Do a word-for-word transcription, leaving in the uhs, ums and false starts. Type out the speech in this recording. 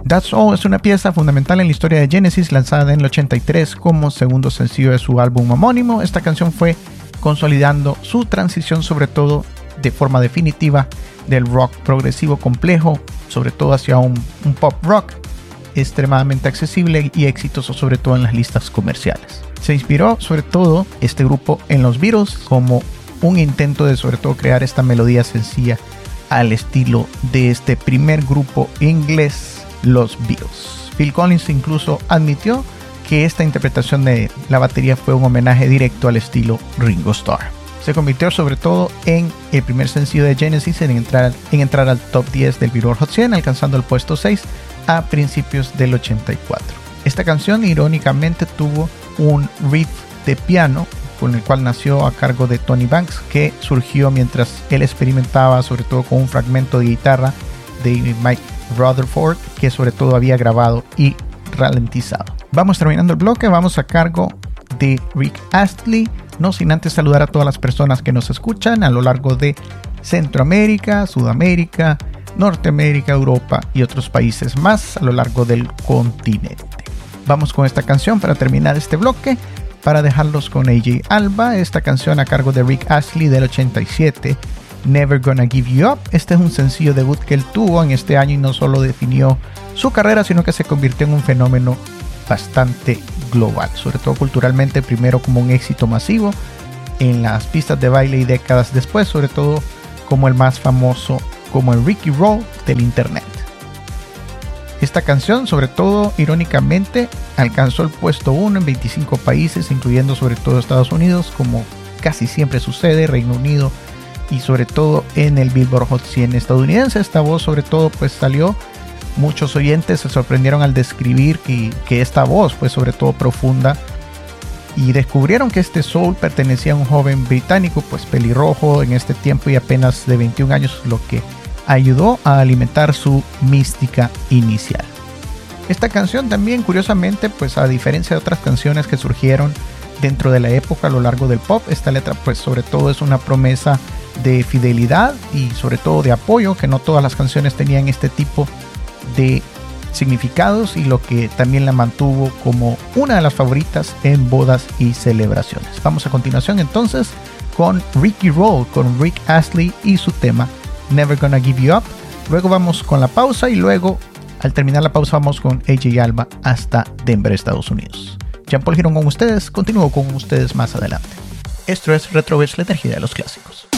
That's All es una pieza fundamental en la historia de Genesis, lanzada en el ochenta y tres como segundo sencillo de su álbum homónimo. Esta canción fue consolidando su transición, sobre todo de forma definitiva, del rock progresivo complejo, sobre todo hacia un, un pop rock extremadamente accesible y exitoso, sobre todo en las listas comerciales. Se inspiró sobre todo este grupo en los Beatles como un intento de sobre todo crear esta melodía sencilla al estilo de este primer grupo inglés, los Beatles. Phil Collins incluso admitió que esta interpretación de la batería fue un homenaje directo al estilo Ringo Starr. Se convirtió sobre todo en el primer sencillo de Genesis en entrar, en entrar al top diez del Billboard Hot cien, alcanzando el puesto seis a principios del ochenta y cuatro. Esta canción irónicamente tuvo un riff de piano con el cual nació a cargo de Tony Banks, que surgió mientras él experimentaba sobre todo con un fragmento de guitarra de Mike Rutherford, que sobre todo había grabado y ralentizado. Vamos terminando el bloque, vamos a cargo de Rick Astley, no sin antes saludar a todas las personas que nos escuchan a lo largo de Centroamérica, Sudamérica, Norteamérica, Europa y otros países más a lo largo del continente. Vamos con esta canción para terminar este bloque, para dejarlos con A J Alba, esta canción a cargo de Rick Astley del ochenta y siete, Never Gonna Give You Up. Este es un sencillo debut que él tuvo en este año y no solo definió su carrera, sino que se convirtió en un fenómeno bastante global, sobre todo culturalmente, primero como un éxito masivo en las pistas de baile y décadas después, sobre todo como el más famoso, como el Ricky Roll del internet. Esta canción, sobre todo irónicamente, alcanzó el puesto uno en veinticinco países, incluyendo sobre todo Estados Unidos, como casi siempre sucede, Reino Unido y sobre todo en el Billboard Hot cien estadounidense. Esta voz sobre todo pues salió, muchos oyentes se sorprendieron al describir que, que esta voz fue sobre todo profunda y descubrieron que este soul pertenecía a un joven británico pues pelirrojo en este tiempo y apenas de veintiún años, lo que ayudó a alimentar su mística inicial. Esta canción también, curiosamente, pues a diferencia de otras canciones que surgieron dentro de la época a lo largo del pop, esta letra pues sobre todo es una promesa de fidelidad y sobre todo de apoyo, que no todas las canciones tenían este tipo de significados, y lo que también la mantuvo como una de las favoritas en bodas y celebraciones. Vamos a continuación entonces con Ricky Roll, con Rick Astley y su tema Never Gonna Give You Up. Luego vamos con la pausa y luego al terminar la pausa vamos con A J Alba hasta Denver, Estados Unidos. Jean Paul Girón con ustedes, continúo con ustedes más adelante. Esto es Retroverse, la energía de los clásicos.